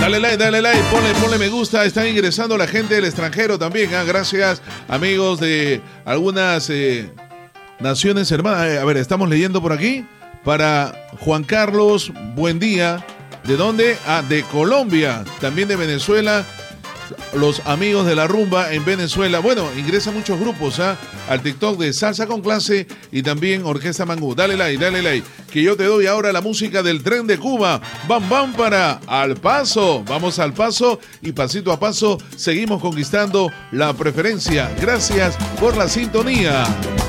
Dale like, ponle me gusta. Están ingresando la gente del extranjero también. Gracias, amigos de algunas naciones hermanas. A ver, estamos leyendo por aquí. Para Juan Carlos, buen día. ¿De dónde? De Colombia. También de Venezuela. Los amigos de la rumba en Venezuela. Bueno, ingresan muchos grupos al TikTok de Salsa con Clase y también Orquesta Mangú. Dale like, que yo te doy ahora la música del Tren de Cuba. Bam para Al Paso. Vamos al Paso y pasito a paso seguimos conquistando la preferencia. Gracias por la sintonía.